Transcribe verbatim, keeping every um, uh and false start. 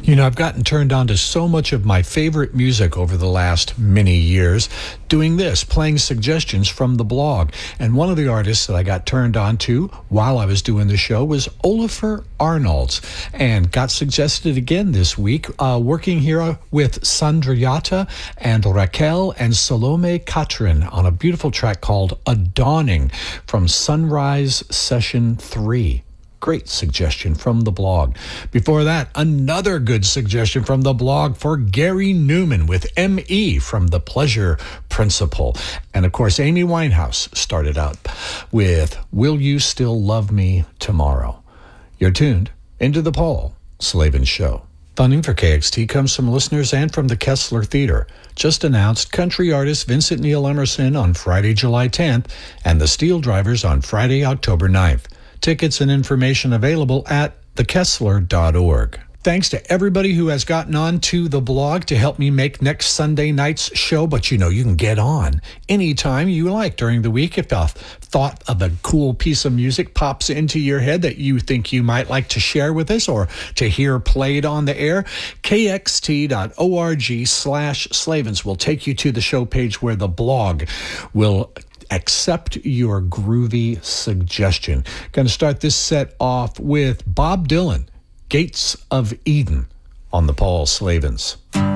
You know, I've gotten turned on to so much of my favorite music over the last many years doing this, playing suggestions from the blog. And one of the artists that I got turned on to while I was doing the show was Olafur Arnalds, and got suggested again this week, uh, working here with Sandriata and Raquel and Salome Katrin on a beautiful track called A Dawning from Sunrise Session three. Great suggestion from the blog. Before that, another good suggestion from the blog for Gary Newman with M E from The Pleasure Principle. And of course, Amy Winehouse started out with Will You Still Love Me Tomorrow? You're tuned into the Paul Slavin Show. Funding for K X T comes from listeners and from the Kessler Theater. Just announced country artist Vincent Neil Emerson on Friday, July tenth, and the Steel Drivers on Friday, October ninth. Tickets and information available at the kessler dot org. Thanks to everybody who has gotten on to the blog to help me make next Sunday night's show. But you know, you can get on anytime you like during the week. If a thought of a cool piece of music pops into your head that you think you might like to share with us or to hear played on the air, K X T dot org slash Slavins will take you to the show page where the blog will accept your groovy suggestion. Going to start this set off with Bob Dylan, Gates of Eden, on the Paul Slavins.